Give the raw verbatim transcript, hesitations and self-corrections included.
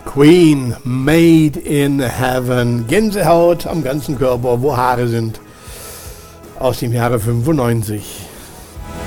Queen, Made in Heaven. Gänsehaut am ganzen Körper, wo Haare sind. Aus dem Jahre fünfundneunzig.